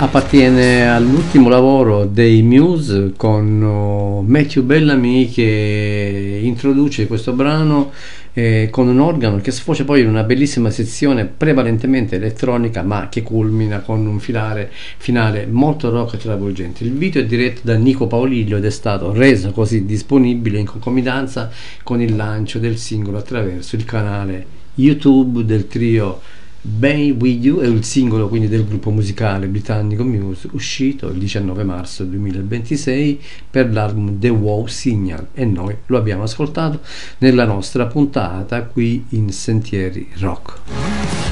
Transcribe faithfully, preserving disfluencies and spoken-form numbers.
appartiene all'ultimo lavoro dei Muse con oh, Matthew Bellamy che introduce questo brano eh, con un organo che sfocia poi in una bellissima sezione prevalentemente elettronica ma che culmina con un filare, finale molto rock e travolgente. Il video è diretto da Nico Paolillo ed è stato reso così disponibile in concomitanza con il lancio del singolo attraverso il canale YouTube del trio Be With You. È il singolo quindi del gruppo musicale britannico Muse, uscito il diciannove marzo duemilaventisei per l'album The Wow Signal, e noi lo abbiamo ascoltato nella nostra puntata qui in Sentieri Rock.